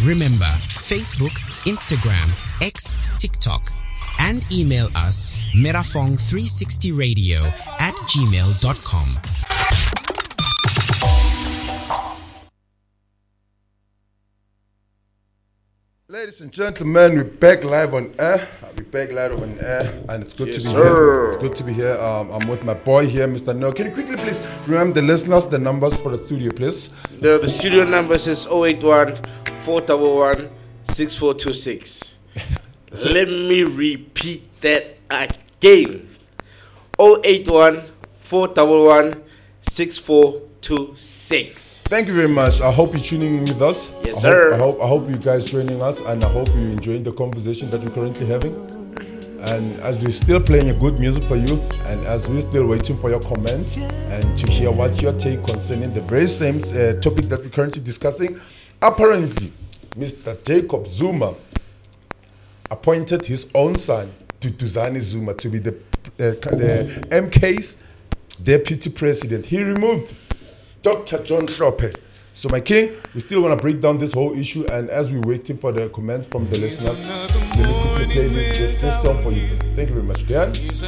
Remember, Facebook, Instagram, X, TikTok, and email us merafong360radio@gmail.com. Ladies and gentlemen, we're back live on air. And it's good to be here. It's good to be here. I'm with my boy here, Mr. No. Can you quickly please remember the listeners, the numbers for the studio, please? The studio numbers is 081 411 6426. Let me repeat that again. 081 411 6426. Thank you very much. I hope you're tuning in with us. Yes, sir. I hope you guys joining us, and I hope you're enjoying the conversation that we're currently having. And as we're still playing a good music for you, and as we're still waiting for your comments and to hear what your take concerning the very same topic that we're currently discussing, apparently, Mr. Jacob Zuma appointed his own son, Duduzane Zuma, to be the MK's deputy president. He removed Dr. John Hlophe. So my king, we still want to break down this whole issue, and as we're waiting for the comments from the listeners, let me quickly play this song for you. Thank you very much, Dan.